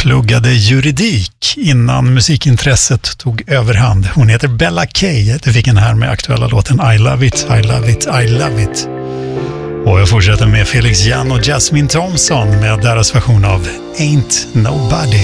pluggade juridik innan musikintresset tog överhand. Hon heter Bella Kay. Du fick den här med aktuella låten I Love It, I Love It, I Love It. Och jag fortsätter med Felix Jan och Jasmine Thompson med deras version av Ain't Nobody.